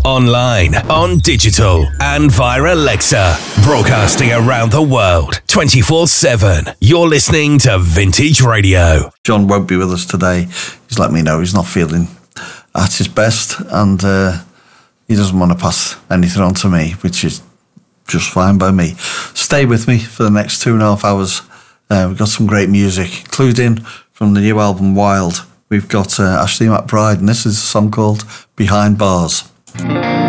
online, on digital, and via Alexa. Broadcasting around the world, 24/7. You're listening to Vintage Radio. John won't be with us today. He's let me know he's not feeling at his best, and he doesn't want to pass anything on to me, which is just fine by me. Stay with me for the next 2.5 hours. We've got some great music, including from the new album Wild. We've got Ashley McBride, and this is a song called Behind Bars.